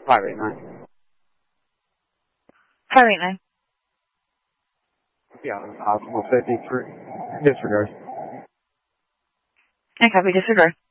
Highway 9. Highway 9. Yeah, possible 53. Disregard. I copy, disregard.